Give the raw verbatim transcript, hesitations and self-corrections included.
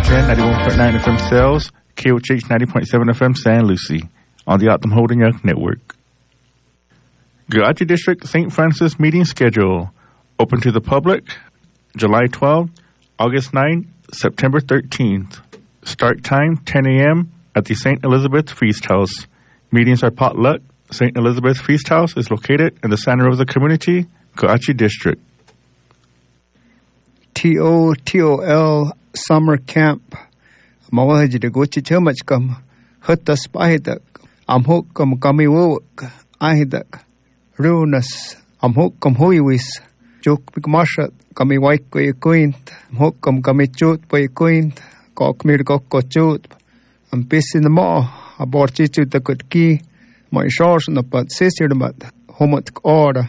ten, ninety-one point nine F M Sales, K O H H ninety point seven F M San Lucie, on the Optum Holding Young Network. Coochin District Saint Francis meeting schedule. Open to the public, July twelfth, August ninth, September thirteenth. Start time, ten a.m. at the Saint Elizabeth Feast House. Meetings are potluck. Saint Elizabeth Feast House is located in the center of the community, Coochin District. T O T O L Summer Camp. Mawahaji de gochi chumachkam. Hutas pahidak. Amhukam kamiwuk. Ahidak. Runas. Amhukam huiwis. Juk bigmashat. Kami waikwe kuint. Amhukam kami chut po kuint. Kok mir kok chut. Am pisin the mo. Aborchichu the kutki. My shores on the pat sister the mat. Homot order.